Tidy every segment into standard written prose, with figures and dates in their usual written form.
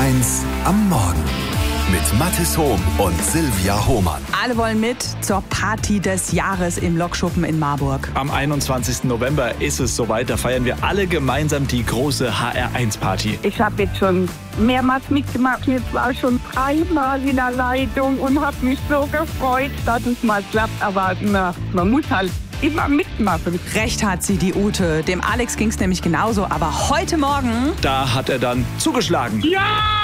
HR1 am Morgen mit Mathis Hohm und Silvia Hohmann. Alle wollen mit zur Party des Jahres im Lokschuppen in Marburg. Am 21. November ist es soweit, da feiern wir alle gemeinsam die große HR1-Party. Ich habe jetzt schon mehrmals mitgemacht, jetzt war ich schon 3-mal in der Leitung und habe mich so gefreut, dass es mal klappt, aber man muss halt immer mitmachen. Recht hat sie, die Ute. Dem Alex ging's nämlich genauso, aber heute Morgen... Da hat er dann zugeschlagen. Ja!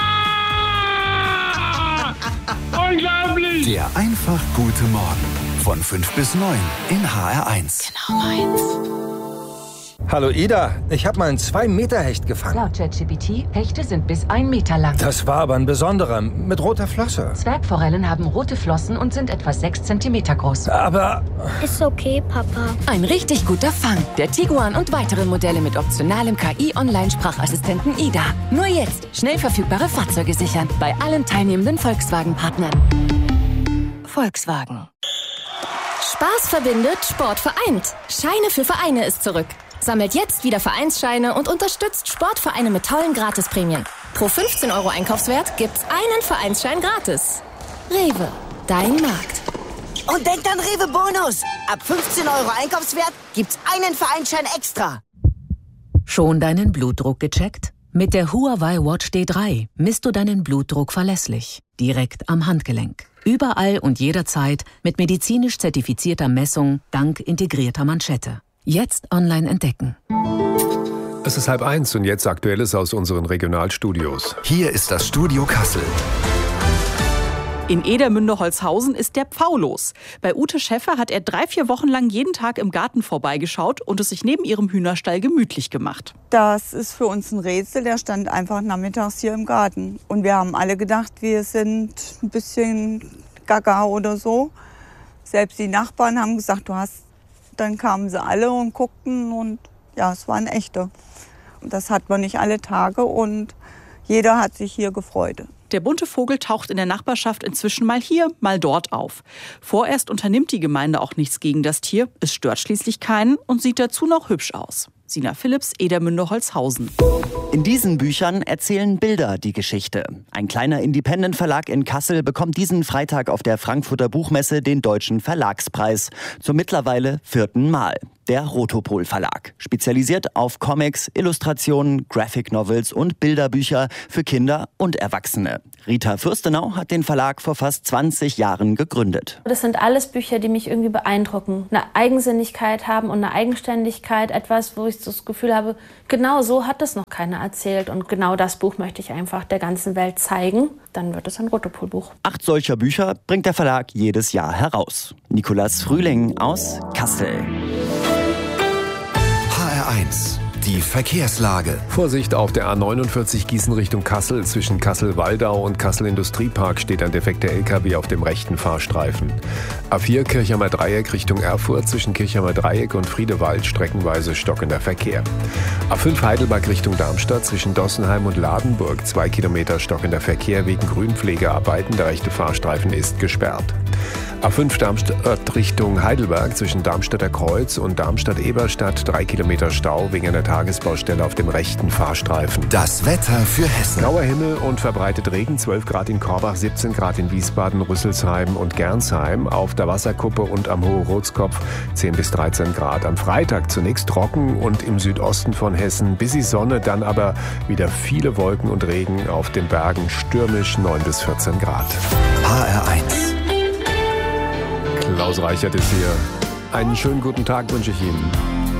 Unglaublich! Der einfach gute Morgen von 5 bis 9 in HR1. Genau meins. Hallo Ida, ich habe mal einen 2-Meter-Hecht gefangen. Laut ChatGPT, Hechte sind bis 1 Meter lang. Das war aber ein besonderer, mit roter Flosse. Zwergforellen haben rote Flossen und sind etwa 6 Zentimeter groß. Aber... Ist okay, Papa. Ein richtig guter Fang. Der Tiguan und weitere Modelle mit optionalem KI-Online-Sprachassistenten Ida. Nur jetzt schnell verfügbare Fahrzeuge sichern. Bei allen teilnehmenden Volkswagen-Partnern. Volkswagen. Spaß verbindet, Sport vereint. Scheine für Vereine ist zurück. Sammelt jetzt wieder Vereinsscheine und unterstützt Sportvereine mit tollen Gratisprämien. Pro 15 € Einkaufswert gibt's einen Vereinsschein gratis. Rewe, dein Markt. Und denkt an Rewe Bonus. Ab 15 € Einkaufswert gibt's einen Vereinsschein extra. Schon deinen Blutdruck gecheckt? Mit der Huawei Watch D3 misst du deinen Blutdruck verlässlich. Direkt am Handgelenk. Überall und jederzeit mit medizinisch zertifizierter Messung dank integrierter Manschette. Jetzt online entdecken. Es ist 12:30 und jetzt Aktuelles aus unseren Regionalstudios. Hier ist das Studio Kassel. In Edermünde-Holzhausen ist der Pfau los. Bei Ute Schäffer hat er 3-4 Wochen lang jeden Tag im Garten vorbeigeschaut und es sich neben ihrem Hühnerstall gemütlich gemacht. Das ist für uns ein Rätsel. Der stand einfach nachmittags hier im Garten. Und wir haben alle gedacht, wir sind ein bisschen gaga oder so. Selbst die Nachbarn haben gesagt, du hast... Dann kamen sie alle und guckten und ja, es waren echte. Das hat man nicht alle Tage und jeder hat sich hier gefreut. Der bunte Vogel taucht in der Nachbarschaft inzwischen mal hier, mal dort auf. Vorerst unternimmt die Gemeinde auch nichts gegen das Tier. Es stört schließlich keinen und sieht dazu noch hübsch aus. Sina Philipps, Edermünde-Holzhausen. In diesen Büchern erzählen Bilder die Geschichte. Ein kleiner Independent-Verlag in Kassel bekommt diesen Freitag auf der Frankfurter Buchmesse den Deutschen Verlagspreis. Zum mittlerweile 4. Mal. Der Rotopol Verlag. Spezialisiert auf Comics, Illustrationen, Graphic Novels und Bilderbücher für Kinder und Erwachsene. Rita Fürstenau hat den Verlag vor fast 20 Jahren gegründet. Das sind alles Bücher, die mich irgendwie beeindrucken. Eine Eigensinnigkeit haben und eine Eigenständigkeit. Etwas, wo ich das Gefühl habe, genau so hat es noch keiner erzählt. Und genau das Buch möchte ich einfach der ganzen Welt zeigen. Dann wird es ein Rotopol-Buch. 8 solcher Bücher bringt der Verlag jedes Jahr heraus. Nikolas Frühling aus Kassel. HR1, die Verkehrslage. Vorsicht auf der A49 Gießen Richtung Kassel. Zwischen Kassel-Waldau und Kassel-Industriepark steht ein defekter LKW auf dem rechten Fahrstreifen. A4 Kirchheimer Dreieck Richtung Erfurt. Zwischen Kirchheimer Dreieck und Friedewald streckenweise stockender Verkehr. A5 Heidelberg Richtung Darmstadt. Zwischen Dossenheim und Ladenburg 2 Kilometer stockender Verkehr wegen Grünpflegearbeiten. Der rechte Fahrstreifen ist gesperrt. A5 Darmstadt Richtung Heidelberg zwischen Darmstadter Kreuz und Darmstadt-Eberstadt 3 Kilometer Stau wegen einer Tagesbaustelle auf dem rechten Fahrstreifen. Das Wetter für Hessen. Grauer Himmel und verbreitet Regen, 12 Grad in Korbach, 17 Grad in Wiesbaden, Rüsselsheim und Gernsheim. Auf der Wasserkuppe und am Hohe-Rotskopf 10 bis 13 Grad. Am Freitag zunächst trocken und im Südosten von Hessen bis die Sonne, dann aber wieder viele Wolken und Regen, auf den Bergen stürmisch 9 bis 14 Grad. HR1. Klaus Reichert ist hier. Einen schönen guten Tag wünsche ich Ihnen.